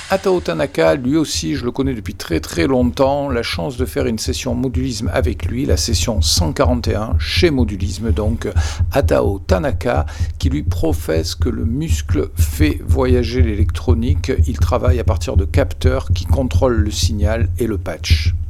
Atao Tanaka, lui aussi, je le connais depuis très très longtemps. La chance de faire une session modulisme avec lui, la session 141 chez Modulisme, donc Atao Tanaka, qui lui professe que le muscle fait voyager l'électronique. Il travaille à partir de capteurs qui contrôlent le signal et le patch.